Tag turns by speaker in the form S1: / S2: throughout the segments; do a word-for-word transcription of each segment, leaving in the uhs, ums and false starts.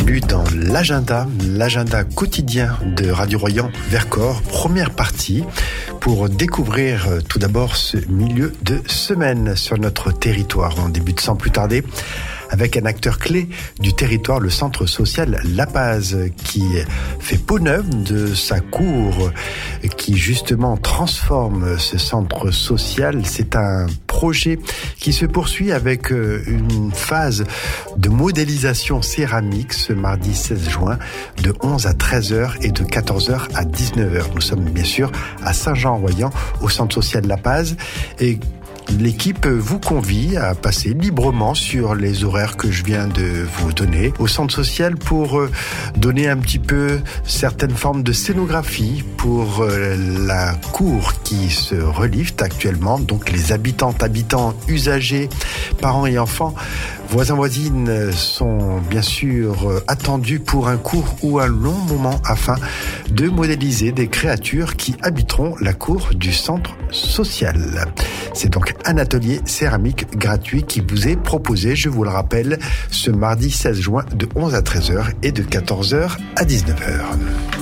S1: bienvenue dans l'agenda, l'agenda quotidien de Radio Royan Vercors, première partie, pour découvrir tout d'abord ce milieu de semaine sur notre territoire. On débute sans plus tarder avec un acteur clé du territoire, le centre social La Paz, qui fait peau neuve de sa cour, qui justement transforme ce centre social. C'est un projet qui se poursuit avec une phase de modélisation céramique ce mardi seize juin de onze à treize heures et de quatorze heures à dix-neuf heures. Nous sommes bien sûr à Saint-Jean-en-Royan, au centre social La Paz, et l'équipe vous convie à passer librement sur les horaires que je viens de vous donner au centre social pour donner un petit peu certaines formes de scénographie pour la cour qui se relifte actuellement. Donc les habitantes, habitants, usagers, parents et enfants, voisins, voisines sont bien sûr attendus pour un court ou un long moment afin de modéliser des créatures qui habiteront la cour du centre social. C'est donc un atelier céramique gratuit qui vous est proposé, je vous le rappelle, ce mardi seize juin de onze à treize heures et de quatorze heures à dix-neuf heures.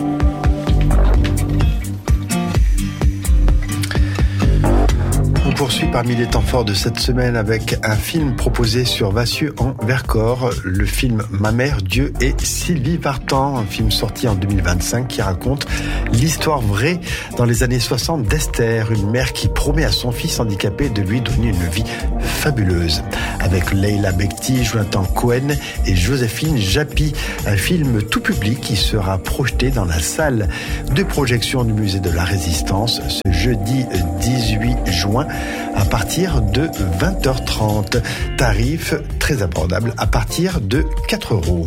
S1: On poursuit parmi les temps forts de cette semaine avec un film proposé sur Vassieux en Vercors, le film Ma mère, Dieu et Sylvie Vartan, un film sorti en deux mille vingt-cinq qui raconte l'histoire vraie dans les années soixante d'Esther, une mère qui promet à son fils handicapé de lui donner une vie fabuleuse. Avec Leila Bekti, Jonathan Cohen et Joséphine Japy, un film tout public qui sera projeté dans la salle de projection du musée de la Résistance ce jeudi dix-huit juin à partir de vingt heures trente. Tarif très abordable à partir de quatre euros.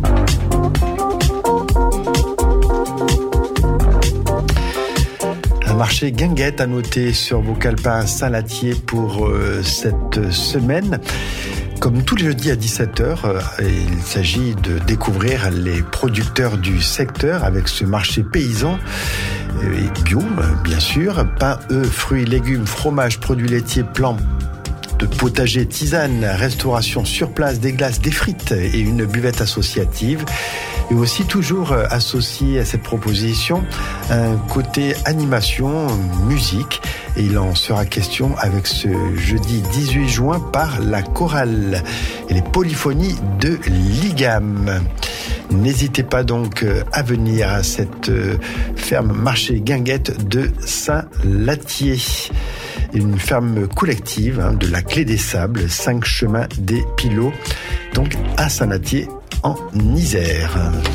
S1: Un marché guinguette à noter sur vos calepins Saint-Latier pour euh, cette semaine. Comme tous les jeudis à dix-sept heures, il s'agit de découvrir les producteurs du secteur avec ce marché paysan et bio, bien sûr. Pain, œufs, fruits, légumes, fromages, produits laitiers, plants de potager, tisane, restauration sur place, des glaces, des frites et une buvette associative. Et aussi toujours associé à cette proposition un côté animation, musique. Et il en sera question avec ce jeudi dix-huit juin par la chorale et les polyphonies de l'I G A M. N'hésitez pas donc à venir à cette ferme marché guinguette de Saint-Latier. Une ferme collective hein, de la Clé des Sables, cinq chemins des Pilots, donc à Saint-Latier en Isère.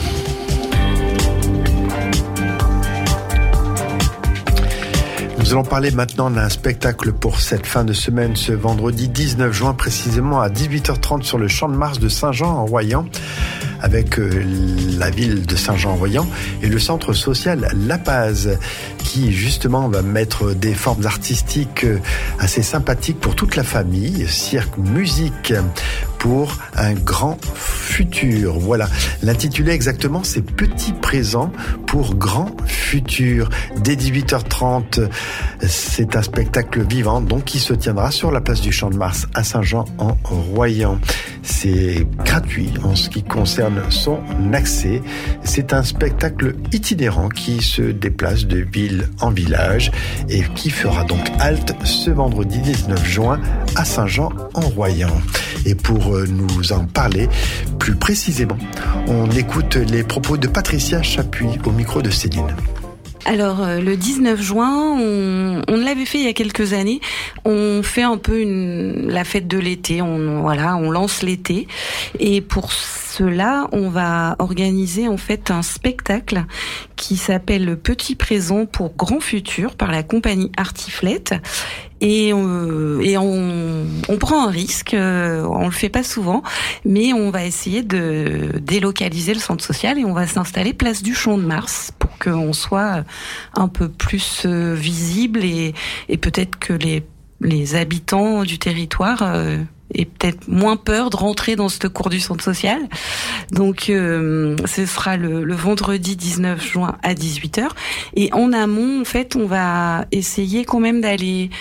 S1: Nous allons parler maintenant d'un spectacle pour cette fin de semaine, ce vendredi dix-neuf juin, précisément à dix-huit heures trente sur le Champ de Mars de Saint-Jean-en-Royan, avec la ville de Saint-Jean-en-Royan et le centre social La Paz, qui justement va mettre des formes artistiques assez sympathiques pour toute la famille, cirque, musique, pour un grand futur. Voilà, l'intitulé exactement, c'est Petit présent pour grand futur. Dès dix-huit heures trente, c'est un spectacle vivant, donc qui se tiendra sur la place du Champ de Mars à Saint-Jean-en-Royan. C'est gratuit en ce qui concerne son accès. C'est un spectacle itinérant qui se déplace de ville en village et qui fera donc halte ce vendredi dix-neuf juin à Saint-Jean-en-Royan. Et pour nous en parler plus précisément, on écoute les propos de Patricia Chapuis au micro de Céline.
S2: Alors euh, le dix-neuf juin, on, on l'avait fait il y a quelques années. On fait un peu une, la fête de l'été. On voilà, on lance l'été. Et pour cela, on va organiser en fait un spectacle qui s'appelle Le Petit Présent pour Grand Futur par la compagnie Artiflette. Et, on, et on, on prend un risque, on le fait pas souvent, mais on va essayer de délocaliser le centre social et on va s'installer place du Champ de Mars pour qu'on soit un peu plus visible et, et peut-être que les, les habitants du territoire euh, aient peut-être moins peur de rentrer dans cette cour du centre social. Donc euh, ce sera le, le vendredi dix-neuf juin à dix-huit heures. Et en amont, en fait, on va essayer quand même d'aller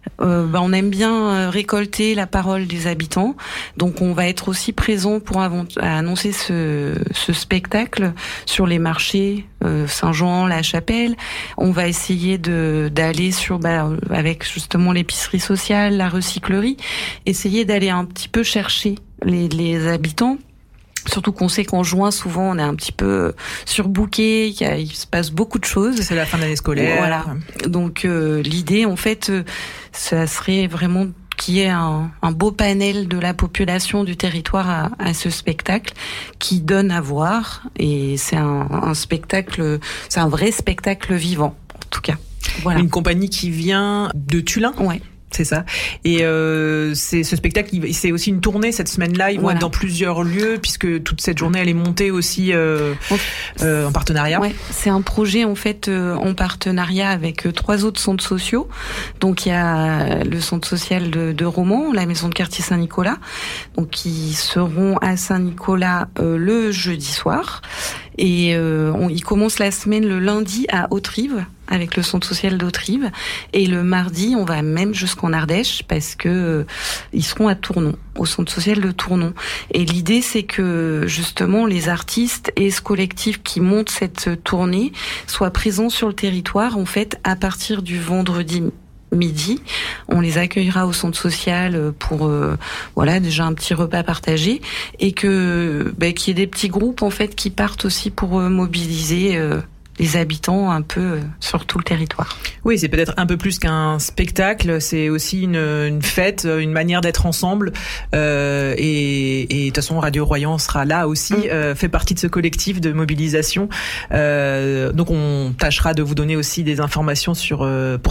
S2: euh, bah, on aime bien récolter la parole des habitants. Donc on va être aussi présent pour avant- annoncer ce, ce spectacle sur les marchés euh, Saint-Jean, La Chapelle. On va essayer de d'aller sur bah, avec justement l'épicerie sociale, la recyclerie, essayer d'aller un petit peu chercher les, les habitants. Surtout qu'on sait qu'en juin, souvent, on est un petit peu surbooké, il, y a, il se passe beaucoup de choses.
S3: C'est la fin de l'année scolaire.
S2: Voilà. Donc euh, l'idée, en fait, euh, ça serait vraiment qu'il y ait un, un beau panel de la population du territoire à, à ce spectacle qui donne à voir. Et c'est un, un spectacle, c'est un vrai spectacle vivant, en tout cas. Voilà.
S3: Une compagnie qui vient de Tullin.
S2: Ouais.
S3: C'est ça. Et euh, c'est ce spectacle, c'est aussi une tournée cette semaine-là. Ils vont
S2: voilà.
S3: être dans plusieurs lieux puisque toute cette journée elle est montée aussi euh, euh, en partenariat.
S2: Ouais, c'est un projet en fait euh, en partenariat avec euh, trois autres centres sociaux. Donc il y a le centre social de, de Romans, la maison de quartier Saint-Nicolas, donc qui seront à Saint-Nicolas euh, le jeudi soir. Et euh, on, ils commencent la semaine le lundi à Hauterive, avec le centre social d'Hauterive. Et le mardi, on va même jusqu'en Ardèche, parce que euh, ils seront à Tournon, au centre social de Tournon. Et l'idée, c'est que justement, les artistes et ce collectif qui monte cette tournée soient présents sur le territoire, en fait, à partir du vendredi midi. On les accueillera au centre social pour euh, voilà déjà un petit repas partagé et que bah, qu'il y ait des petits groupes en fait qui partent aussi pour euh, mobiliser euh, les habitants un peu euh, sur tout le territoire.
S3: Oui, c'est peut-être un peu plus qu'un spectacle, c'est aussi une, une fête, une manière d'être ensemble. Euh, et, et de toute façon, Radio Royan sera là aussi, mmh. euh, fait partie de ce collectif de mobilisation. Euh, donc on tâchera de vous donner aussi des informations sur euh, pour